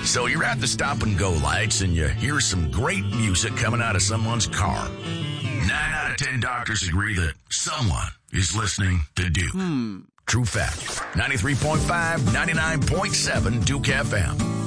So you're at the stop-and-go lights and you hear some great music coming out of someone's car. 9 out of 10 doctors agree that someone is listening to Duke. True fact. 93.5, 99.7 Duke FM.